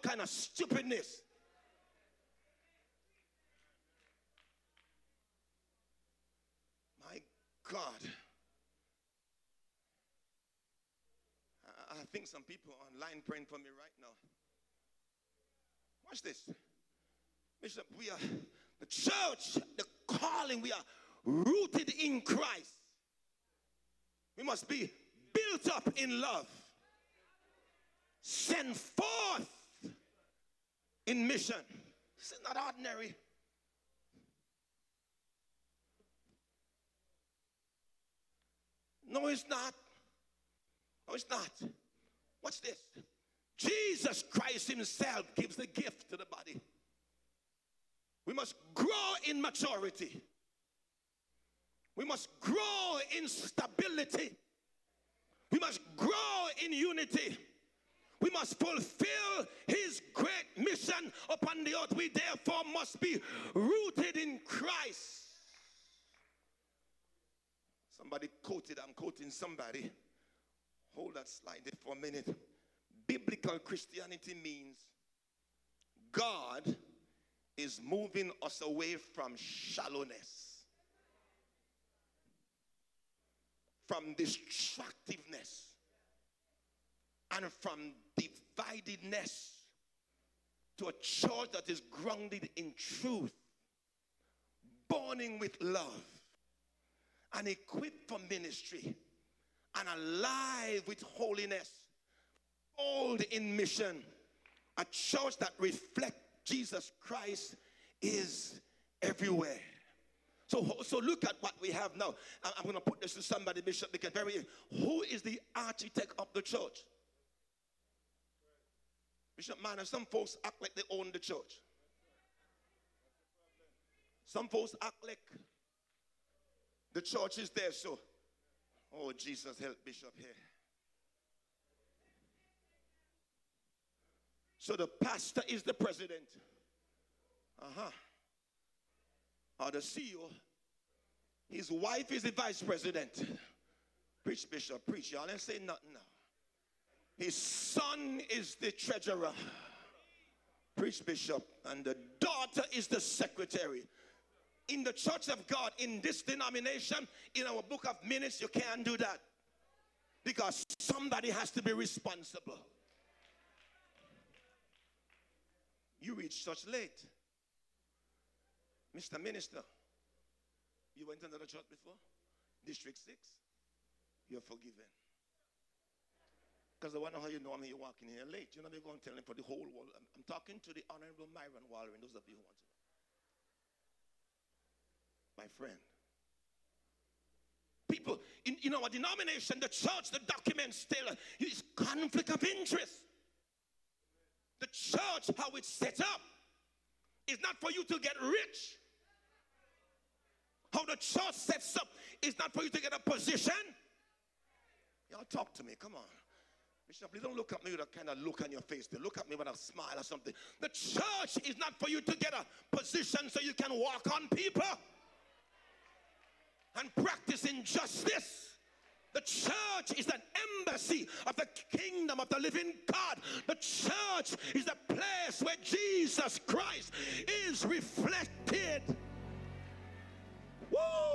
kind of stupidness. My God. I think some people are online praying for me right now. Watch this. Bishop, we are the church, the calling, we are rooted in Christ. We must be built up in love. Sent forth in mission. This is not ordinary. No, it's not. No, it's not. Watch this. Jesus Christ himself gives the gift to the body. We must grow in maturity. We must grow in stability. We must grow in unity. We must fulfill his great mission upon the earth. We therefore must be rooted in Christ. Somebody quoted, I'm quoting somebody. Hold that slide there for a minute. Biblical Christianity means God is moving us away from shallowness, from destructiveness, and from dividedness to a church that is grounded in truth, burning with love, and equipped for ministry, and alive with holiness, old in mission. A church that reflects Jesus Christ is everywhere. So look at what we have now. I'm going to put this to somebody, Bishop, because who is the architect of the church? Bishop, man, and some folks act like they own the church. Some folks act like the church is there, so, oh, Jesus, help Bishop here. So the pastor is the president. Or the CEO. His wife is the vice president. Preach, Bishop, preach. Y'all ain't saying nothing now. His son is the treasurer. Preach, Bishop. And the daughter is the secretary. In the church of God, in this denomination, in our book of minutes, you can't do that. Because somebody has to be responsible. You reach church late. Mr. Minister, you went to another church before? District 6? You're forgiven. Because I wonder how you know you're walking here late. You're not even going to tell him for the whole world. I'm talking to the Honorable Myron Waller and those of you who want to know. My friend. People, in our denomination, the church, the documents still is conflict of interest. The church, how it's set up, is not for you to get rich. How the church sets up is not for you to get a position. Y'all talk to me, come on. Bishop, please don't look at me with a kind of look on your face. They look at me with a smile or something. The church is not for you to get a position so you can walk on people and practice injustice. The church is an embassy of the kingdom of the living God. The church is a place where Jesus Christ is reflected. Woo!